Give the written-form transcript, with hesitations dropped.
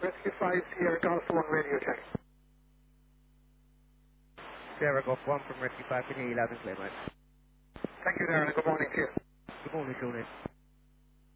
Rescue 5 Sierra Golf 1 radio check. Sierra Golf 1 from Rescue 5, can hear you loud and clear, mate. Thank you, Darren. Good morning to you. Good morning, Sean.